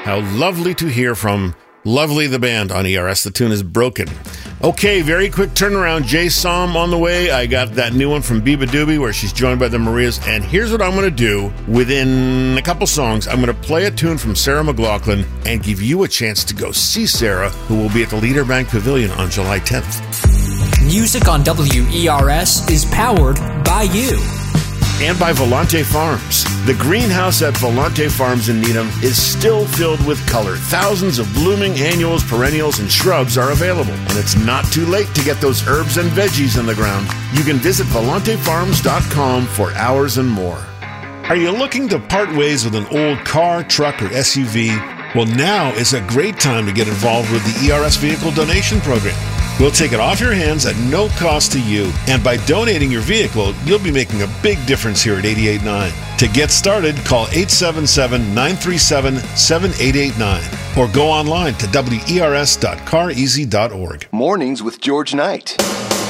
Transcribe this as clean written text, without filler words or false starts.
How lovely to hear from Lovely the band on ERS. The tune is Broken. Okay, very quick turnaround. Jay Som on the way. I got that new one from Biba Doobie where she's joined by the Marias. And here's what I'm going to do. Within a couple songs, I'm going to play a tune from Sarah McLachlan and give you a chance to go see Sarah, who will be at the Leader Bank Pavilion on July 10th. Music on WERS is powered by you. And by Volante Farms. The greenhouse at Volante Farms in Needham is still filled with color. Thousands of blooming annuals, perennials, and shrubs are available. And it's not too late to get those herbs and veggies in the ground. You can visit volantefarms.com for hours and more. Are you looking to part ways with an old car, truck, or SUV? Well, now is a great time to get involved with the ERS Vehicle Donation Program. We'll take it off your hands at no cost to you. And by donating your vehicle, you'll be making a big difference here at 88.9. To get started, call 877-937-7889 or go online to wers.careasy.org. Mornings with George Knight.